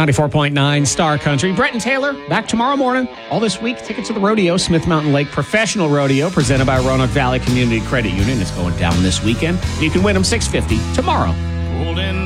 94.9 Star Country. Brett and Taylor back tomorrow morning. All this week, tickets to the rodeo, Smith Mountain Lake Professional Rodeo, presented by Roanoke Valley Community Credit Union. It's going down this weekend. You can win them $650 tomorrow.